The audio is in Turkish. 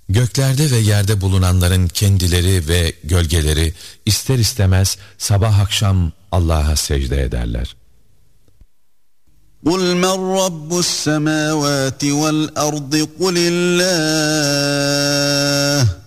Göklerde ve yerde bulunanların kendileri ve gölgeleri ister istemez sabah akşam Allah'a secde ederler. قُلْ مَنْ رَبُّ السَّمَاوَاتِ وَالْأَرْضِ قُلِ اللّٰهُ